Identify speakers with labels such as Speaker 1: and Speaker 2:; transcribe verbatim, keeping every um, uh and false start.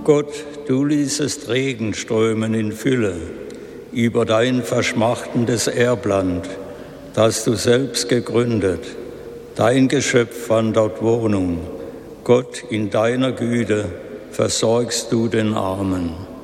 Speaker 1: Gott, du ließest Regen strömen in Fülle über dein verschmachtendes Erbland, das du selbst gegründet. Dein Geschöpf fand dort Wohnung. Gott, in deiner Güte versorgst du den Armen.